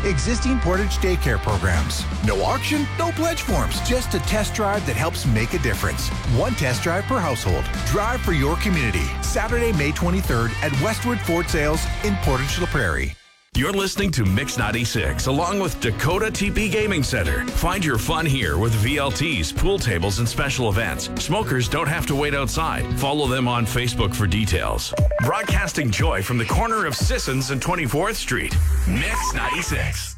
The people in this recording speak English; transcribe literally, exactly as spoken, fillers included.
existing Portage daycare programs. No auction, no pledge forms, just a test drive that helps make a difference. One test drive per household. Drive for your community. Saturday, May twenty-third at Westwood Ford Sales in Portage La Prairie. You're listening to Mix ninety-six along with Dakota T P Gaming Center. Find your fun here with V L Ts, pool tables, and special events. Smokers don't have to wait outside. Follow them on Facebook for details. Broadcasting joy from the corner of Sissons and twenty-fourth Street. Mix ninety-six.